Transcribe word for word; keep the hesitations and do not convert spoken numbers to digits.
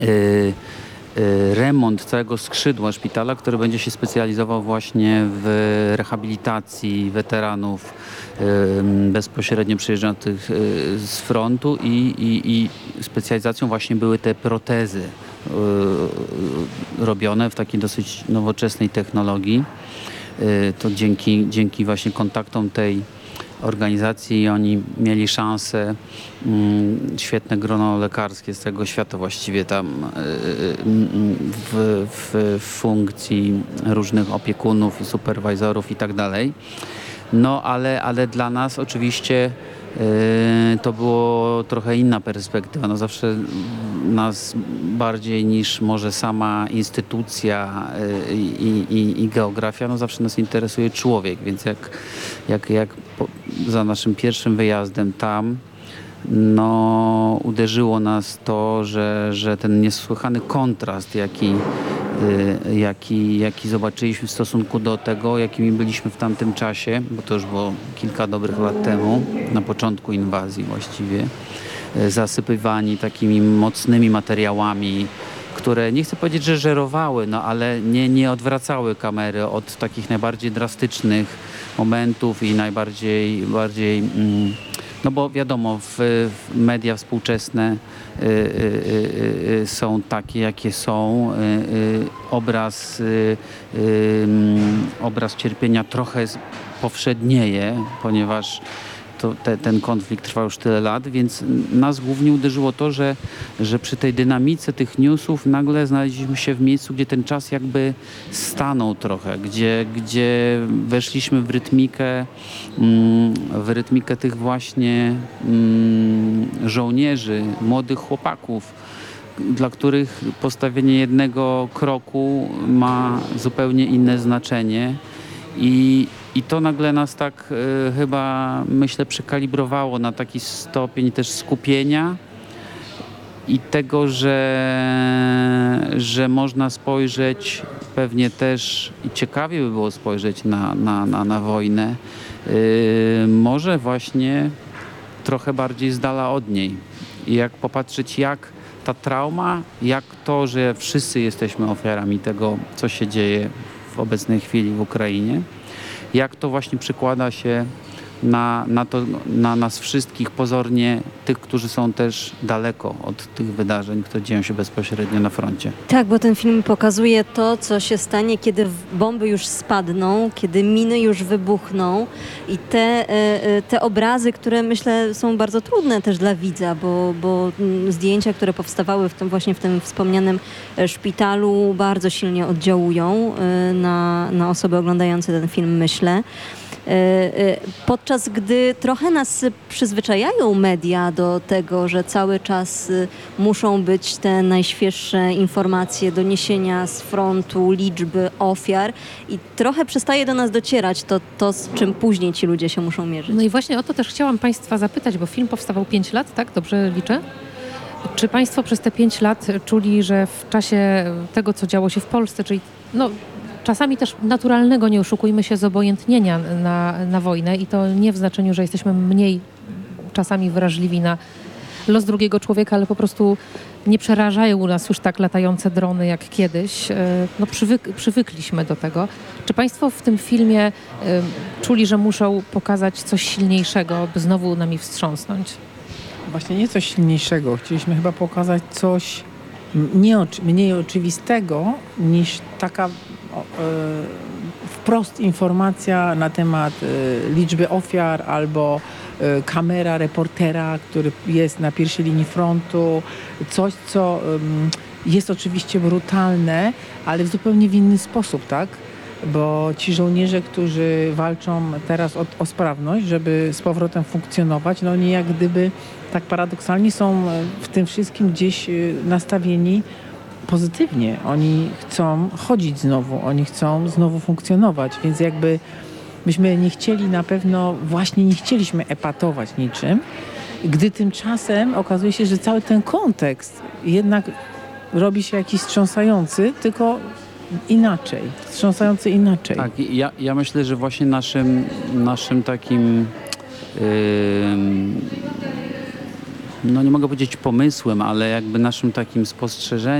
y, y, remont całego skrzydła szpitala, który będzie się specjalizował właśnie w rehabilitacji weteranów y, bezpośrednio przyjeżdżających y, z frontu i, i, i specjalizacją właśnie były te protezy y, y, robione w takiej dosyć nowoczesnej technologii. Y, to dzięki, dzięki właśnie kontaktom tej organizacji oni mieli szansę, mm, świetne grono lekarskie z całego świata właściwie tam y, w, w, w funkcji różnych opiekunów i superwajzorów i tak dalej. No ale, ale dla nas oczywiście y, to było trochę inna perspektywa. No zawsze nas bardziej niż może sama instytucja y, i, i, i geografia, no zawsze nas interesuje człowiek, więc jak, jak, jak po, za naszym pierwszym wyjazdem tam, no uderzyło nas to, że, że ten niesłychany kontrast, jaki, y, jaki, jaki zobaczyliśmy w stosunku do tego, jakimi byliśmy w tamtym czasie, bo to już było kilka dobrych lat temu, na początku inwazji właściwie, y, zasypywani takimi mocnymi materiałami, które nie chcę powiedzieć, że żerowały, no ale nie, nie odwracały kamery od takich najbardziej drastycznych momentów i najbardziej bardziej, mm, no bo wiadomo, w, w media współczesne y, y, y, y, są takie, jakie są. Y, y, obraz, y, y, obraz cierpienia trochę powszednieje, ponieważ to, te, ten konflikt trwa już tyle lat, więc nas głównie uderzyło to, że, że przy tej dynamice tych newsów nagle znaleźliśmy się w miejscu, gdzie ten czas jakby stanął trochę, gdzie, gdzie weszliśmy w rytmikę, w rytmikę tych właśnie żołnierzy, młodych chłopaków, dla których postawienie jednego kroku ma zupełnie inne znaczenie. I, i to nagle nas tak y, chyba, myślę, przekalibrowało na taki stopień też skupienia i tego, że, że można spojrzeć pewnie też i ciekawie by było spojrzeć na, na, na, na wojnę, y, może właśnie trochę bardziej z dala od niej. I jak popatrzeć, jak ta trauma, jak to, że wszyscy jesteśmy ofiarami tego, co się dzieje w obecnej chwili w Ukrainie, jak to właśnie przekłada się na, na, to, na nas wszystkich, pozornie tych, którzy są też daleko od tych wydarzeń, które dzieją się bezpośrednio na froncie. Tak, bo ten film pokazuje to, co się stanie, kiedy bomby już spadną, kiedy miny już wybuchną i te, te obrazy, które myślę są bardzo trudne też dla widza, bo, bo zdjęcia, które powstawały w tym, właśnie w tym wspomnianym szpitalu bardzo silnie oddziałują na, na osoby oglądające ten film, myślę. Podczas gdy trochę nas przyzwyczajają media do tego, że cały czas muszą być te najświeższe informacje, doniesienia z frontu, liczby ofiar i trochę przestaje do nas docierać to, to z czym później ci ludzie się muszą mierzyć. No i właśnie o to też chciałam Państwa zapytać, bo film powstawał pięć lat, tak? Dobrze liczę? Czy Państwo przez te pięć lat czuli, że w czasie tego, co działo się w Polsce, czyli no czasami też naturalnego, nie oszukujmy się, zobojętnienia na, na wojnę i to nie w znaczeniu, że jesteśmy mniej czasami wrażliwi na los drugiego człowieka, ale po prostu nie przerażają nas już tak latające drony jak kiedyś. No, przywyk, przywykliśmy do tego. Czy Państwo w tym filmie y, czuli, że muszą pokazać coś silniejszego, by znowu nami wstrząsnąć? Właśnie nie coś silniejszego. Chcieliśmy chyba pokazać coś nie oczy, mniej oczywistego niż taka o, y, wprost informacja na temat y, liczby ofiar albo y, kamera reportera, który jest na pierwszej linii frontu. Coś, co y, jest oczywiście brutalne, ale w zupełnie w inny sposób, tak? Bo ci żołnierze, którzy walczą teraz o, o sprawność, żeby z powrotem funkcjonować, no oni jak gdyby tak paradoksalnie są w tym wszystkim gdzieś nastawieni pozytywnie. Oni chcą chodzić znowu, oni chcą znowu funkcjonować, więc jakby myśmy nie chcieli na pewno, właśnie nie chcieliśmy epatować niczym, gdy tymczasem okazuje się, że cały ten kontekst jednak robi się jakiś wstrząsający, tylko inaczej, wstrząsający inaczej. Tak, ja, ja myślę, że właśnie naszym, naszym takim yy, no nie mogę powiedzieć pomysłem, ale jakby naszym takim spostrzeżeniem,